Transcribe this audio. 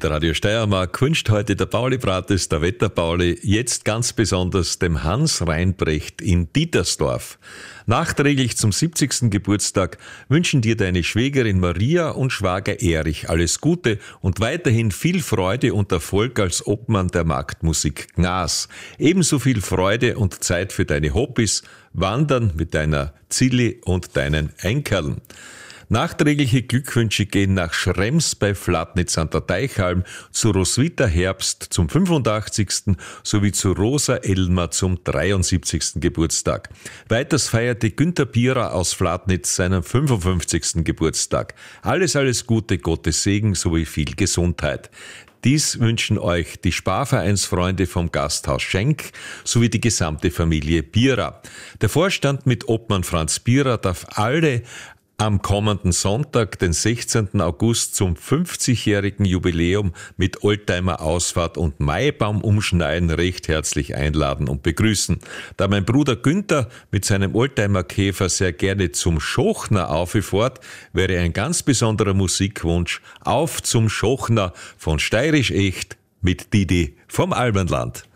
mit Radio Steiermark wünscht heute der Pauli Brates, der Wetter-Pauli, jetzt ganz besonders dem Hans Reinbrecht in Dietersdorf. Nachträglich zum 70. Geburtstag wünschen dir deine Schwägerin Maria und Schwager Erich alles Gute und weiterhin viel Freude und Erfolg als Obmann der Marktmusik Gnas. Ebenso viel Freude und Zeit für deine Hobbys, Wandern mit deiner Zilli und deinen Enkerln. Nachträgliche Glückwünsche gehen nach Schrems bei Flatnitz an der Teichhalm, zu Roswitha Herbst zum 85. sowie zu Rosa Elmer zum 73. Geburtstag. Weiters feierte Günther Bierer aus Flatnitz seinen 55. Geburtstag. Alles Gute, Gottes Segen sowie viel Gesundheit. Dies wünschen euch die Sparvereinsfreunde vom Gasthaus Schenk sowie die gesamte Familie Bierer. Der Vorstand mit Obmann Franz Bierer darf alle am kommenden Sonntag, den 16. August, zum 50-jährigen Jubiläum mit Oldtimer-Ausfahrt und Maibaum umschneiden recht herzlich einladen und begrüßen. Da mein Bruder Günther mit seinem Oldtimer-Käfer sehr gerne zum Schochner auffährt, wäre ein ganz besonderer Musikwunsch Auf zum Schochner von Steirisch Echt mit Didi vom Albenland.